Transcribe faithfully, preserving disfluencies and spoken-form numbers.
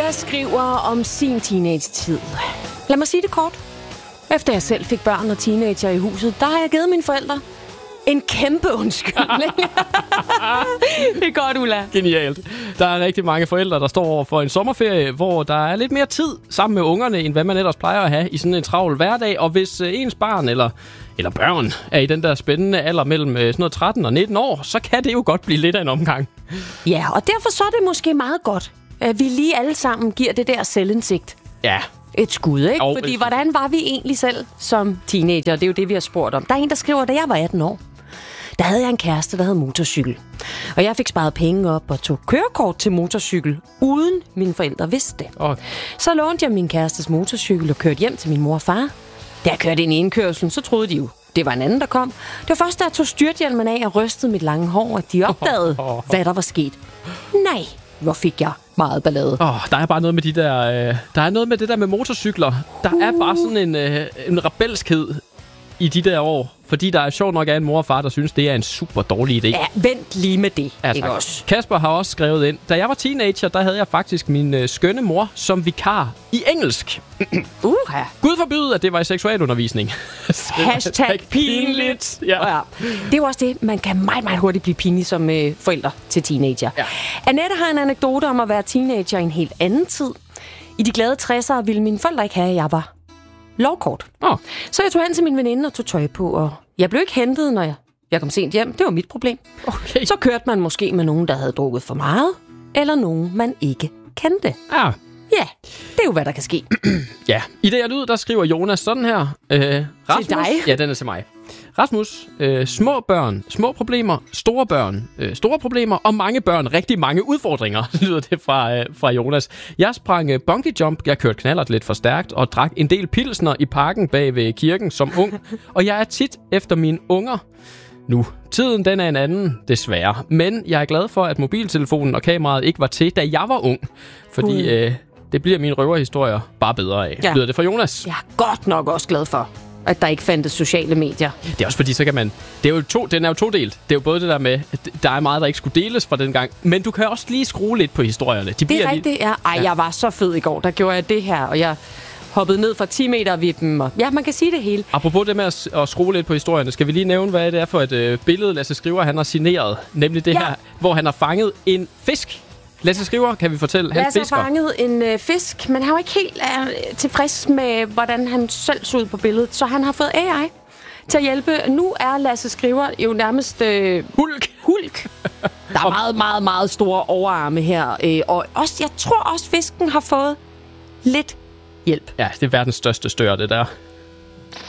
Ulla skriver om sin teenage-tid. Lad mig sige det kort. Efter jeg selv fik børn og teenager i huset, der har jeg givet mine forældre en kæmpe undskyldning. Det er godt, Ulla. Genialt. Der er rigtig mange forældre, der står over for en sommerferie, hvor der er lidt mere tid sammen med ungerne, end hvad man ellers plejer at have i sådan en travl hverdag. Og hvis øh, ens barn eller, eller børn er i den der spændende alder mellem øh, sådan noget tretten og nitten år, så kan det jo godt blive lidt af en omgang. Ja, og derfor så er det måske meget godt, at vi lige alle sammen giver det der selvindsigt Ja. et skud, ikke? Jo, Fordi et- hvordan var vi egentlig selv som teenager? Det er jo det, vi har spurgt om. Der er en, der skriver, da jeg var atten år, der havde jeg en kæreste, der havde motorcykel. Og jeg fik sparet penge op og tog kørekort til motorcykel, uden mine forældre vidste det. Oh. Så lånte jeg min kærestes motorcykel og kørte hjem til min mor og far. Da jeg kørte ind i indkørslen, så troede de jo, det var en anden, der kom. Det var først, da jeg tog styrthjelmen af og rystede mit lange hår, at de opdagede, hvad der var sket. Nej, hvor fik jeg meget ballade. Åh, oh, der er bare noget med de der... Øh, der er noget med det der med motorcykler. Der er bare sådan en, øh, en rebelskhed i de der år. Fordi der er sjovt nok af en mor og far, der synes, det er en super dårlig idé. Ja, vent lige med det, Ja, ikke tak. også? Kasper har også skrevet ind. Da jeg var teenager, der havde jeg faktisk min øh, skønne mor som vikar i engelsk. Uha. Gud forbyde, at det var i seksualundervisning. Hashtag pinligt. Ja. Ja. Det er jo også det, man kan meget, meget hurtigt blive pinlig som øh, forældre til teenager. Ja. Annette har en anekdote om at være teenager i en helt anden tid. I de glade tressere ville mine forældre ikke have, at jeg var lovkort. Oh. Så jeg tog hen til min veninde og tog tøj på, og jeg blev ikke hentet, når jeg, jeg kom sent hjem. Det var mit problem. Okay. Så kørte man måske med nogen, der havde drukket for meget, eller nogen, man ikke kendte. Ah. Ja, det er jo, hvad der kan ske. Ja, i det her lyd, der skriver Jonas sådan her. Øh, Rasmus, dig? Ja, den er til mig. Rasmus, øh, små børn, små problemer, store børn, øh, store problemer og mange børn, rigtig mange udfordringer, lyder det fra, øh, fra Jonas. Jeg sprang øh, bungee jump, jeg kørte knallert lidt for stærkt og drak en del pilsner i parken bag ved kirken som ung. Og jeg er tit efter mine unger nu. Tiden, den er en anden, desværre. Men jeg er glad for, at mobiltelefonen og kameraet ikke var til, da jeg var ung. Fordi øh, det bliver mine røverhistorier bare bedre af. Ja. Lyder det fra Jonas? Jeg er godt nok også glad for, at der ikke fandtes sociale medier. Det er også fordi, så kan man... Det er jo to, den er jo todelt. Det er jo både det der med, at der er meget, der ikke skulle deles fra den gang, men du kan også lige skrue lidt på historierne. De Det bliver er rigtigt, lige... ja. Ej, Ja. jeg var så fed i går. Der gjorde jeg det her, og jeg hoppede ned fra ti meter ved dem. Og ja, man kan sige det hele. Apropos det med at, at skrue lidt på historierne, skal vi lige nævne, hvad det er for et øh, billede, Lasse Skriver, han har signeret. Nemlig det Ja. her, hvor han har fanget en fisk. Lasse Skriver, kan vi fortælle, han Lasse fisker. har fanget en øh, fisk, men han var ikke helt øh, tilfreds med, hvordan han selv så ud på billedet. Så han har fået A I til at hjælpe. Nu er Lasse Skriver jo nærmest øh, Hulk. hulk. Der er meget, meget, meget store overarme her. Øh, og også, jeg tror også, fisken har fået lidt hjælp. Ja, det er verdens største stør, det der.